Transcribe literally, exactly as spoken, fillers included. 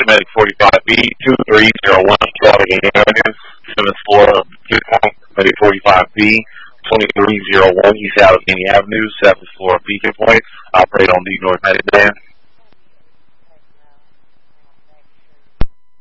Medic forty-five B, two three zero one, Allegheny Avenue, seventh floor of Medic forty-five B, twenty-three oh one, East Allegheny Avenue, seventh floor of Beacon Point. Operate on the North Medic band.